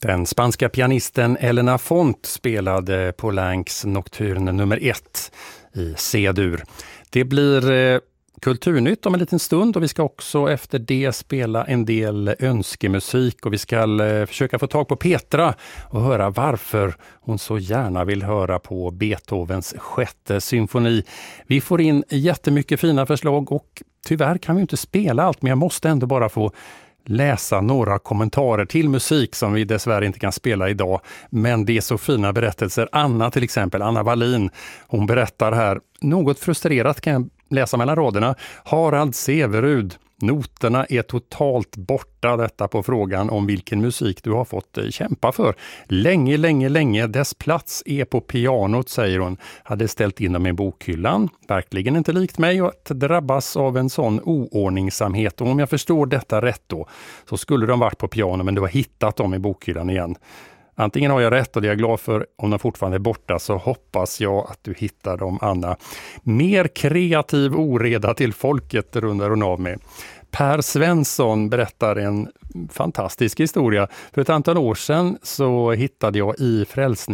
Den spanska pianisten Elena Font spelade Poulencs Nocturne nummer 1 i C-dur. Det blir kulturnytt om en liten stund och vi ska också efter det spela en del önskemusik och vi ska försöka få tag på Petra och höra varför hon så gärna vill höra på Beethovens 6:e symfoni. Vi får in jättemycket fina förslag och tyvärr kan vi inte spela allt, men jag måste ändå bara få läsa några kommentarer till musik som vi dessvärre inte kan spela idag. Men det är så fina berättelser. Anna till exempel, Anna Wallin, hon berättar här, något frustrerat kan jag läsa mellan raderna. Harald Severud, noterna är totalt borta, detta på frågan om vilken musik du har fått kämpa för. Länge, dess plats är på pianot, säger hon. Hade ställt in dem i bokhyllan. Verkligen inte likt mig att drabbas av en sån oordningsamhet. Och om jag förstår detta rätt då, så skulle de varit på piano men du har hittat dem i bokhyllan igen. Antingen har jag rätt och det är jag glad för. Om de fortfarande är borta så hoppas jag att du hittar dem, Anna. Mer kreativ oreda till folket rundar hon av med. Per Svensson berättar en fantastisk historia. För ett antal år sedan så hittade jag i frälsning